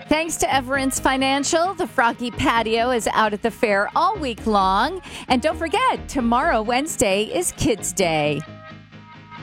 Thanks to Everence Financial, the Froggy Patio is out at the fair all week long. And don't forget, tomorrow, Wednesday, is Kids Day.